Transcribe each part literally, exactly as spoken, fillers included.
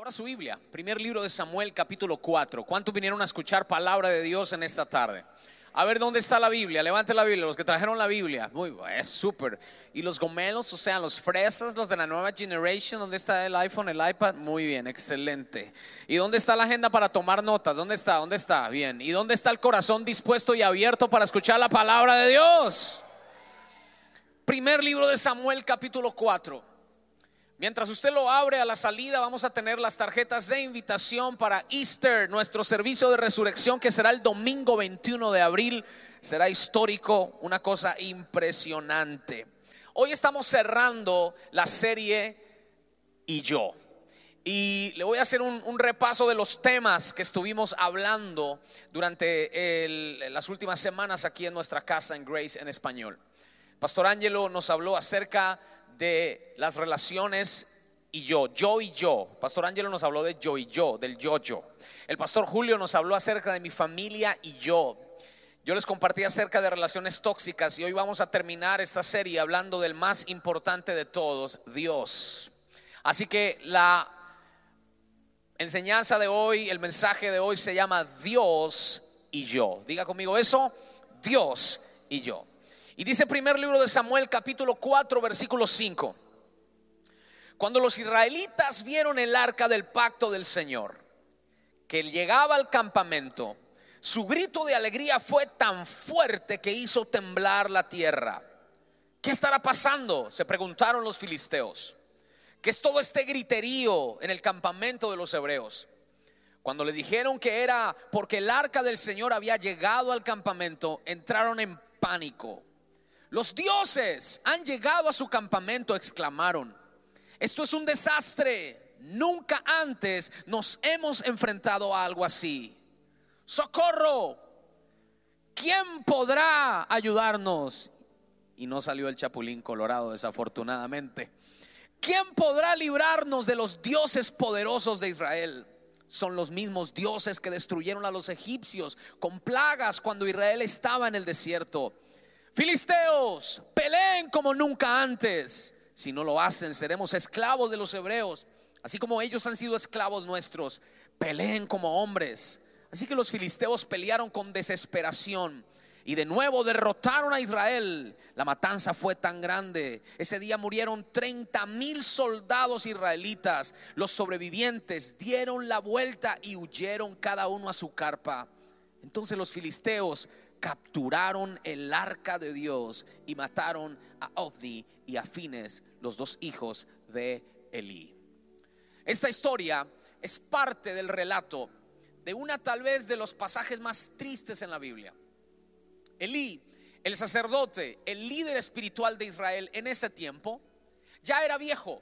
Abra su Biblia, primer libro de Samuel, capítulo cuatro. ¿Cuántos vinieron a escuchar palabra de Dios en esta tarde? A ver, ¿dónde está la Biblia? Levante la Biblia, los que trajeron la Biblia. Muy bueno, es súper. Y los gomelos, o sea, los fresas, los de la nueva generation. ¿Dónde está el iPhone, el iPad? Muy bien, excelente. ¿Y dónde está la agenda para tomar notas? ¿Dónde está? ¿Dónde está? Bien. ¿Y dónde está el corazón dispuesto y abierto para escuchar la palabra de Dios? Primer libro de Samuel, capítulo cuatro. Mientras usted lo abre, a la salida vamos a tener las tarjetas de invitación para Easter, nuestro servicio de resurrección, que será el domingo veintiuno de abril. Será histórico, una cosa impresionante. Hoy estamos cerrando la serie Y yo. Y le voy a hacer un, un repaso de los temas que estuvimos hablando durante el, las últimas semanas aquí en nuestra casa en Grace en español. Pastor Ángelo nos habló acerca de las relaciones y yo, yo y yo. Pastor Ángelo nos habló de yo y yo, del yo-yo. El pastor Julio nos habló acerca de mi familia y yo. Yo les compartí acerca de relaciones tóxicas y hoy vamos a terminar esta serie hablando del más importante de todos, Dios. Así que la enseñanza de hoy, el mensaje de hoy se llama Dios y yo. Diga conmigo eso, Dios y yo. Y dice primer libro de Samuel, capítulo cuatro, versículo cinco. Cuando los israelitas vieron el arca del pacto del Señor, que llegaba al campamento, su grito de alegría fue tan fuerte que hizo temblar la tierra. ¿Qué estará pasando?, se preguntaron los filisteos. ¿Qué es todo este griterío en el campamento de los hebreos? Cuando les dijeron que era porque el arca del Señor había llegado al campamento, entraron en pánico. Los dioses han llegado a su campamento, exclamaron. Esto es un desastre. Nunca antes nos hemos enfrentado a algo así. ¡Socorro! ¿Quién podrá ayudarnos? Y no salió el chapulín colorado, desafortunadamente. ¿Quién podrá librarnos de los dioses poderosos de Israel? Son los mismos dioses que destruyeron a los egipcios con plagas cuando Israel estaba en el desierto. Filisteos, peleen como nunca antes. Si no lo hacen, seremos esclavos de los hebreos, así como ellos han sido esclavos nuestros. Peleen como hombres. Así que los filisteos pelearon con desesperación y de nuevo derrotaron a Israel. La matanza fue tan grande. Ese día murieron treinta mil soldados israelitas. Los sobrevivientes dieron la vuelta y huyeron cada uno a su carpa. Entonces los filisteos capturaron el arca de Dios y mataron a Ofni y a Fines, los dos hijos de Elí. Esta historia es parte del relato de una tal vez de los pasajes más tristes en la Biblia. Elí, el sacerdote, el líder espiritual de Israel en ese tiempo, ya era viejo,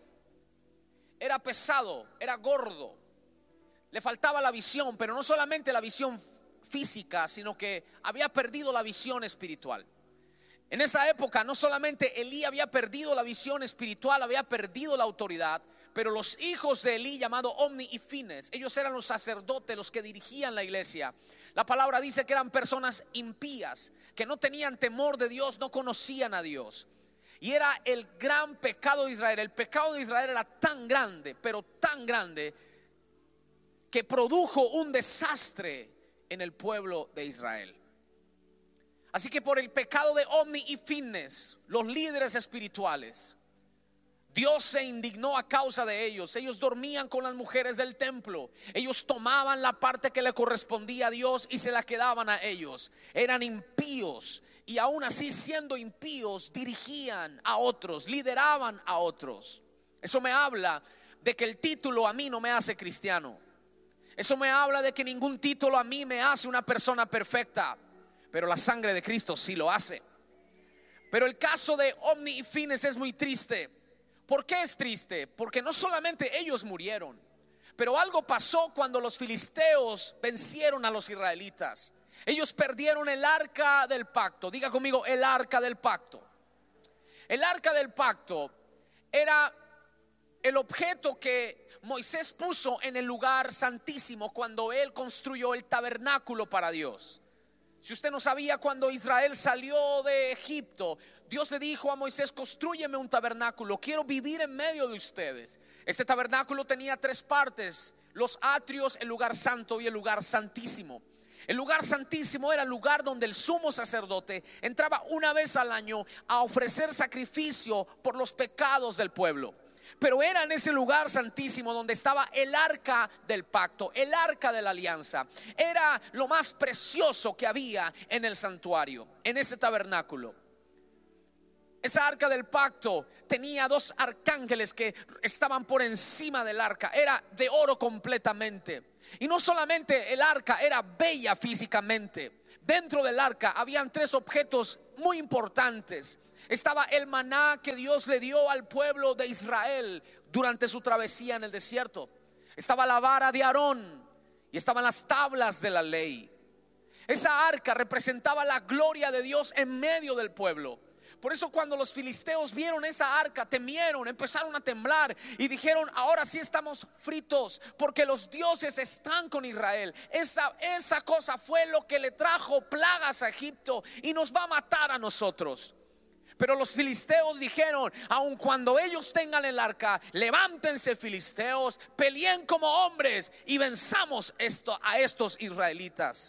era pesado, era gordo, le faltaba la visión, pero no solamente la visión física, sino que había perdido la visión espiritual. En esa época no solamente Elí había perdido la visión espiritual, había perdido la autoridad, pero los hijos de Elí, llamado Ofni y Fines, ellos eran los sacerdotes, los que dirigían la iglesia. La palabra dice que eran personas impías, que no tenían temor de Dios, no conocían a Dios. Y era el gran pecado de Israel. El pecado de Israel era tan grande, pero tan grande, que produjo un desastre en el pueblo de Israel. Así que por el pecado de Ofni y Fines, los líderes espirituales, Dios se indignó a causa de ellos. Ellos dormían con las mujeres del templo. Ellos tomaban la parte que le correspondía a Dios y se la quedaban a ellos. Eran impíos y aún así, siendo impíos, dirigían a otros, lideraban a otros. Eso me habla de que el título a mí no me hace cristiano. Eso me habla de que ningún título a mí me hace una persona perfecta, pero la sangre de Cristo sí lo hace. Pero el caso de Ofni y Fines es muy triste. ¿Por qué es triste? Porque no solamente ellos murieron, pero algo pasó cuando los filisteos vencieron a los israelitas. Ellos perdieron el arca del pacto. Diga conmigo, el arca del pacto. El arca del pacto era el objeto que Moisés puso en el lugar santísimo cuando él construyó el tabernáculo para Dios. Si usted no sabía, cuando Israel salió de Egipto, Dios le dijo a Moisés: constrúyeme un tabernáculo, quiero vivir en medio de ustedes. Este tabernáculo tenía tres partes: los atrios, el lugar santo y el lugar santísimo. El lugar santísimo era el lugar donde el sumo sacerdote entraba una vez al año a ofrecer sacrificio por los pecados del pueblo. Pero era en ese lugar santísimo donde estaba el arca del pacto, el arca de la alianza. Era lo más precioso que había en el santuario, en ese tabernáculo. Esa arca del pacto tenía dos arcángeles que estaban por encima del arca. Era de oro completamente. Y no solamente el arca era bella físicamente. Dentro del arca habían tres objetos muy importantes. Estaba el maná que Dios le dio al pueblo de Israel durante su travesía en el desierto. Estaba la vara de Aarón y estaban las tablas de la ley. Esa arca representaba la gloria de Dios en medio del pueblo. Por eso cuando los filisteos vieron esa arca, temieron, empezaron a temblar y dijeron: ahora sí estamos fritos, porque los dioses están con Israel. Esa, esa cosa fue lo que le trajo plagas a Egipto y nos va a matar a nosotros. Pero los filisteos dijeron: aun cuando ellos tengan el arca, levántense, filisteos, peleen como hombres y venzamos esto, a estos israelitas.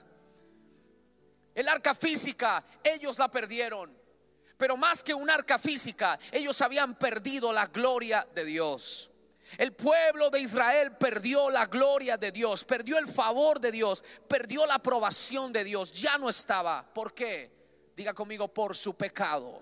El arca física, ellos la perdieron. Pero más que un arca física, ellos habían perdido la gloria de Dios. El pueblo de Israel perdió la gloria de Dios, perdió el favor de Dios, perdió la aprobación de Dios. Ya no estaba. ¿Por qué? Diga conmigo: por su pecado.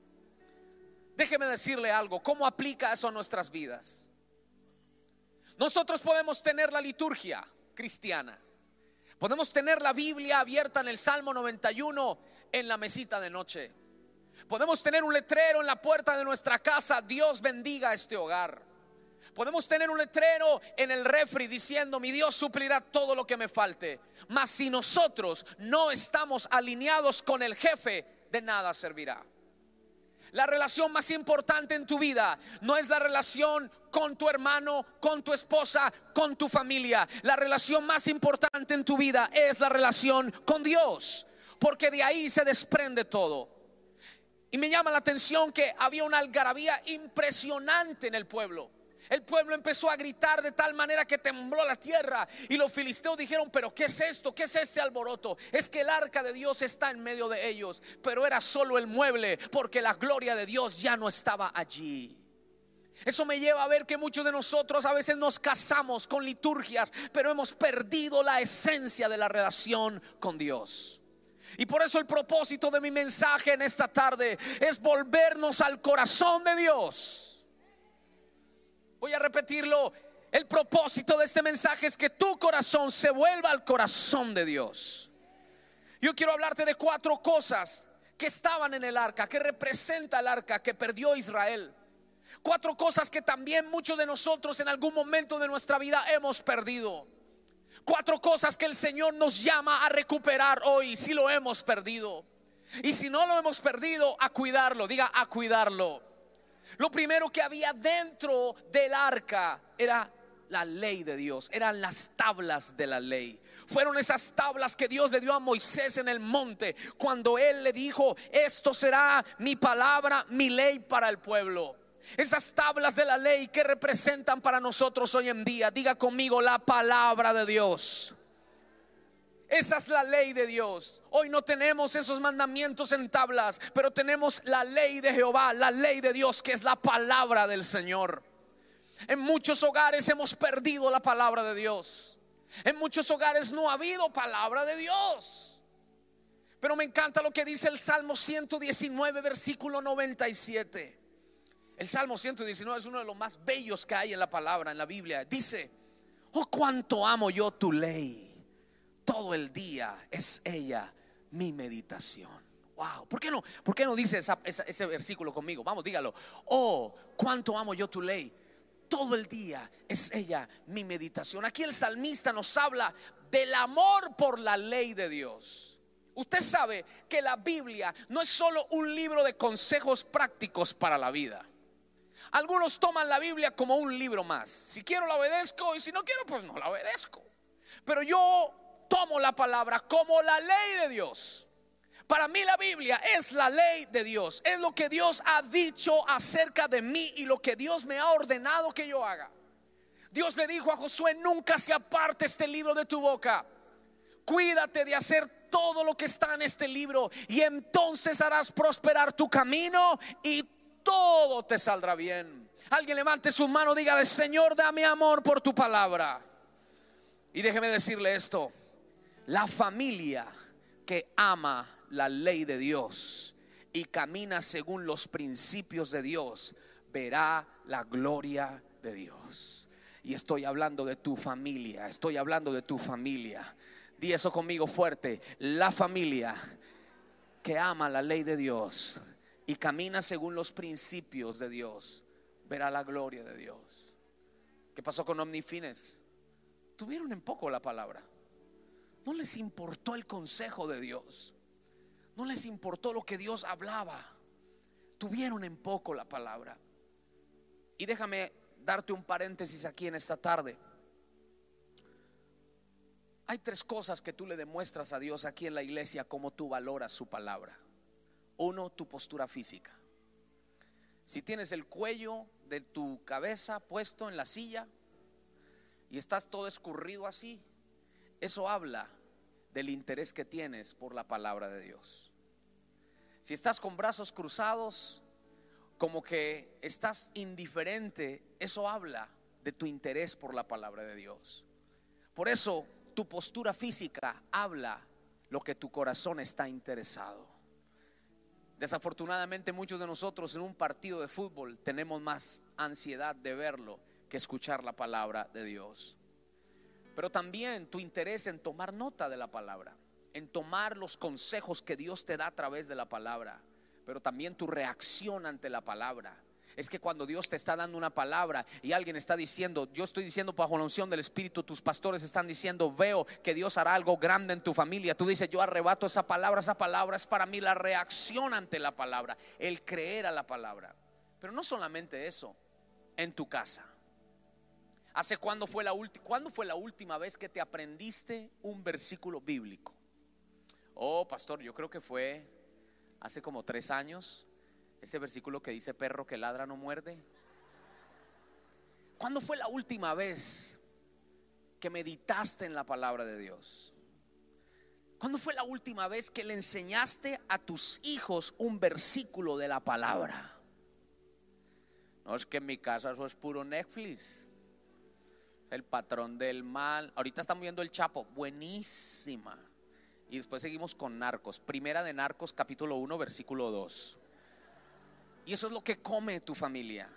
Déjeme decirle algo. ¿Cómo aplica eso a nuestras vidas? Nosotros podemos tener la liturgia cristiana, podemos tener la Biblia abierta en el Salmo noventa y uno en la mesita de noche. Podemos tener un letrero en la puerta de nuestra casa: Dios bendiga este hogar. Podemos tener un letrero en el refri diciendo: mi Dios suplirá todo lo que me falte. Mas si nosotros no estamos alineados con el jefe, de nada servirá. La relación más importante en tu vida no es la relación con tu hermano, con tu esposa, con tu familia. La relación más importante en tu vida es la relación con Dios, porque de ahí se desprende todo. Y me llama la atención que había una algarabía impresionante en el pueblo. El pueblo empezó a gritar de tal manera que tembló la tierra. Y los filisteos dijeron: pero ¿qué es esto? ¿Qué es este alboroto? Es que el arca de Dios está en medio de ellos. Pero era solo el mueble, porque la gloria de Dios ya no estaba allí. Eso me lleva a ver que muchos de nosotros a veces nos casamos con liturgias, pero hemos perdido la esencia de la relación con Dios. Y por eso el propósito de mi mensaje en esta tarde es volvernos al corazón de Dios. Voy a repetirlo. El propósito de este mensaje es que tu corazón se vuelva al corazón de Dios. Yo quiero hablarte de cuatro cosas que estaban en el arca, que representa el arca que perdió Israel. Cuatro cosas que también muchos de nosotros en algún momento de nuestra vida hemos perdido. Cuatro cosas que el Señor nos llama a recuperar hoy si lo hemos perdido. Y si no lo hemos perdido, a cuidarlo. Diga: a cuidarlo. Lo primero que había dentro del arca era la ley de Dios. Eran las tablas de la ley. Fueron esas tablas que Dios le dio a Moisés en el monte, cuando él le dijo: esto será mi palabra, mi ley para el pueblo. Esas tablas de la ley que representan para nosotros hoy en día. Diga conmigo: la palabra de Dios. Esa es la ley de Dios. Hoy no tenemos esos mandamientos en tablas, pero tenemos la ley de Jehová, la ley de Dios, que es la palabra del Señor. En muchos hogares hemos perdido la palabra de Dios. En muchos hogares no ha habido palabra de Dios. Pero me encanta lo que dice el Salmo ciento diecinueve, versículo noventa y siete. El Salmo ciento diecinueve es uno de los más bellos que hay en la palabra, en la Biblia. Dice: oh, cuánto amo yo tu ley. Todo el día es ella mi meditación. Wow, ¿por qué no, por qué no dice esa, esa, ese versículo conmigo? Vamos, dígalo. Oh, cuánto amo yo tu ley. Todo el día es ella mi meditación. Aquí el salmista nos habla del amor por la ley de Dios. Usted sabe que la Biblia no es solo un libro de consejos prácticos para la vida. Algunos toman la Biblia como un libro más. Si quiero la obedezco, y si no quiero, pues no la obedezco. Pero yo tomo la palabra como la ley de Dios. Para mí la Biblia es la ley de Dios. Es lo que Dios ha dicho acerca de mí y lo que Dios me ha ordenado que yo haga. Dios le dijo a Josué: nunca se aparte este libro de tu boca. Cuídate de hacer todo lo que está en este libro, y entonces harás prosperar tu camino y todo te saldrá bien. Alguien levante su mano, dígale: Señor, dame amor por tu palabra. Y déjeme decirle esto: la familia que ama la ley de Dios y camina según los principios de Dios verá la gloria de Dios. Y estoy hablando de tu familia, estoy hablando de tu familia. Di eso conmigo fuerte: la familia que ama la ley de Dios y camina según los principios de Dios verá la gloria de Dios. ¿Qué pasó con Omnifines? Tuvieron en poco la palabra. No les importó el consejo de Dios. No les importó lo que Dios hablaba. Tuvieron en poco la palabra. Y déjame darte un paréntesis aquí en esta tarde. Hay tres cosas que tú le demuestras a Dios aquí en la iglesia cómo tú valoras su palabra. Uno, tu postura física. Si tienes el cuello de tu cabeza puesto en la silla y estás todo escurrido así, eso habla del interés que tienes por la palabra de Dios. Si estás con brazos cruzados, como que estás indiferente, eso habla de tu interés por la palabra de Dios. Por eso tu postura física habla lo que tu corazón está interesado. Desafortunadamente muchos de nosotros en un partido de fútbol tenemos más ansiedad de verlo que escuchar la palabra de Dios. Pero también tu interés en tomar nota de la palabra, en tomar los consejos que Dios te da a través de la palabra, pero también tu reacción ante la palabra. Es que cuando Dios te está dando una palabra y alguien está diciendo, yo estoy diciendo bajo la unción del Espíritu, tus pastores están diciendo, veo que Dios hará algo grande en tu familia. Tú dices, yo arrebato esa palabra. Esa palabra es para mí la reacción ante la palabra, el creer a la palabra. Pero no solamente eso, en tu casa. ¿Hace cuándo fue la última, cuándo fue la última vez que te aprendiste un versículo bíblico? Oh, pastor, yo creo que fue hace como tres años. Ese versículo que dice, perro que ladra no muerde. ¿Cuándo fue la última vez que meditaste en la palabra de Dios? ¿Cuándo fue la última vez que le enseñaste a tus hijos un versículo de la palabra? No, es que en mi casa eso es puro Netflix. El patrón del mal. Ahorita estamos viendo El Chapo, buenísima. Y después seguimos con Narcos. Primera de Narcos, capítulo uno, versículo dos. Y eso es lo que come tu familia.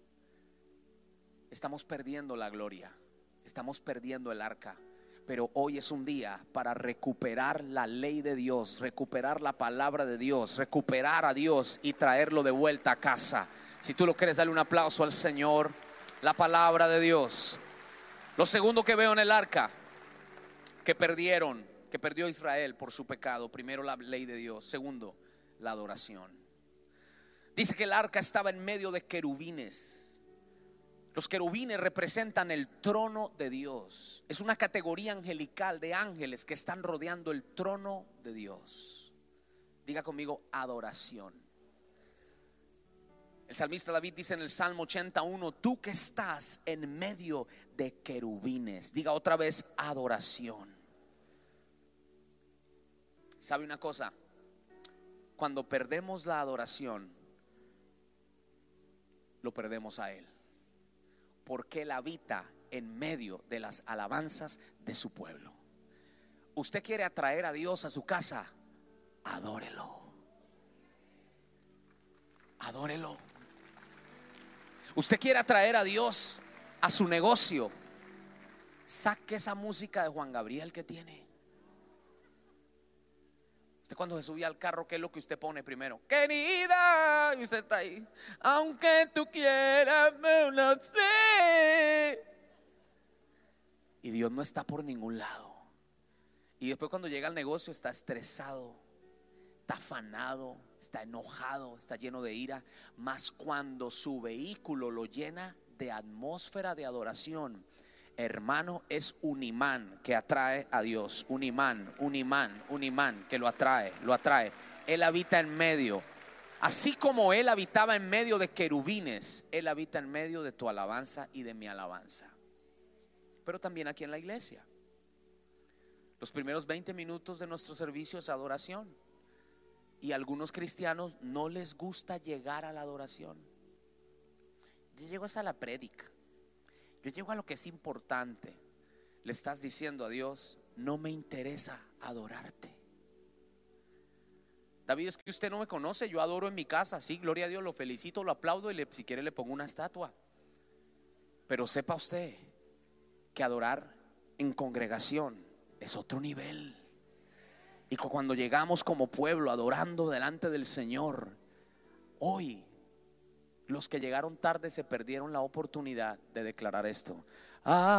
Estamos perdiendo la gloria, estamos perdiendo el arca. Pero hoy es un día para recuperar la ley de Dios, recuperar la palabra de Dios, recuperar a Dios y traerlo de vuelta a casa. Si tú lo quieres, dale un aplauso al Señor. La palabra de Dios. Lo segundo que veo en el arca, que perdieron, que perdió Israel por su pecado. Primero, la ley de Dios. Segundo, la adoración. Dice que el arca estaba en medio de querubines. Los querubines representan el trono de Dios. Es una categoría angelical de ángeles que están rodeando el trono de Dios. Diga conmigo, adoración. El salmista David dice en el Salmo ochenta y uno, tú que estás en medio de querubines. Diga otra vez, adoración. ¿Sabe una cosa? Cuando perdemos la adoración, lo perdemos a Él, porque Él habita en medio de las alabanzas de su pueblo. Usted quiere atraer a Dios a su casa, adórelo. Adórelo. Usted quiere atraer a Dios a su negocio, saque esa música de Juan Gabriel que tiene. Usted cuando se subía al carro, ¿qué es lo que usted pone primero? Querida, y usted está ahí. Aunque tú quieras, pero no sé. Y Dios no está por ningún lado. Y después cuando llega al negocio está estresado, está afanado, está enojado, está lleno de ira. Mas cuando su vehículo lo llena de atmósfera de adoración, Hermano, es un imán que atrae a Dios. Un imán, un imán, un imán que lo atrae, lo atrae. Él habita en medio. Así como Él habitaba en medio de querubines, Él habita en medio de tu alabanza y de mi alabanza. Pero también aquí en la iglesia. Los primeros veinte minutos de nuestro servicio es adoración. Y a algunos cristianos no les gusta llegar a la adoración. Yo llego hasta la prédica. Yo llego a lo que es importante. Le estás diciendo a Dios: no me interesa adorarte. David, es que usted no me conoce, yo adoro en mi casa. Sí, gloria a Dios, lo felicito, lo aplaudo y le, si quiere le pongo una estatua. Pero sepa usted que adorar en congregación es otro nivel. Y cuando llegamos como pueblo adorando delante del Señor, hoy los que llegaron tarde se perdieron la oportunidad de declarar esto. Ah,